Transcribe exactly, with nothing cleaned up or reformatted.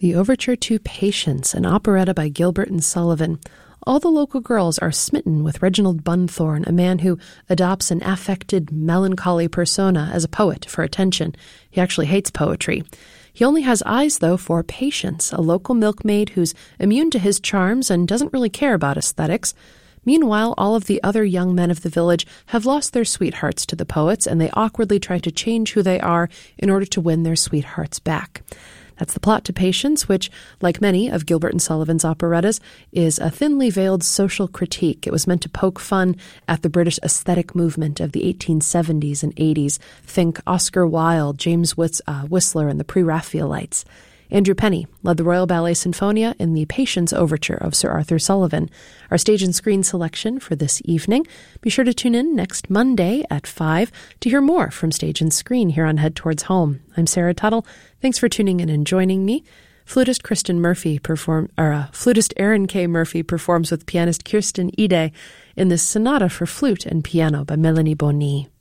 The overture to Patience, an operetta by Gilbert and Sullivan. All the local girls are smitten with Reginald Bunthorne, a man who adopts an affected, melancholy persona as a poet for attention. He actually hates poetry. He only has eyes, though, for Patience, a local milkmaid who's immune to his charms and doesn't really care about aesthetics. Meanwhile, all of the other young men of the village have lost their sweethearts to the poets, and they awkwardly try to change who they are in order to win their sweethearts back. That's the plot to Patience, which, like many of Gilbert and Sullivan's operettas, is a thinly veiled social critique. It was meant to poke fun at the British aesthetic movement of the eighteen seventies and eighties. Think Oscar Wilde, James Whis- uh, Whistler, and the Pre-Raphaelites. Andrew Penny led the Royal Ballet Sinfonia in the Patience Overture of Sir Arthur Sullivan. Our stage and screen selection for this evening. Be sure to tune in next Monday at five to hear more from Stage and Screen here on Head Towards Home. I'm Sarah Tuttle. Thanks for tuning in and joining me. Flutist Kristen Murphy perform, or uh, flutist Aaron K. Murphy performs with pianist Kirsten Ide in this sonata for flute and piano by Melanie Bonny.